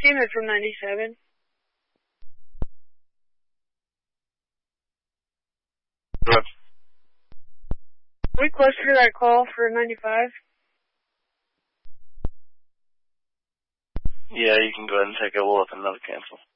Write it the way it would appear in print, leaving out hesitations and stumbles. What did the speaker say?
Steamer from 97. What? Are we close to that call for 95? Yeah, you can go ahead and take it. We'll have another cancel.